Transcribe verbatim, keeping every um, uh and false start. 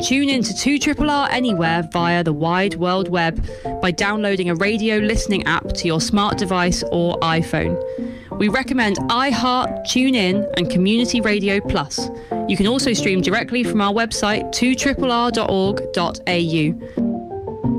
Tune in to two R R anywhere via the wide world web by downloading a radio listening app to your smart device or iPhone. We recommend iHeart, TuneIn and Community Radio Plus. You can also stream directly from our website two R R dot org dot A U.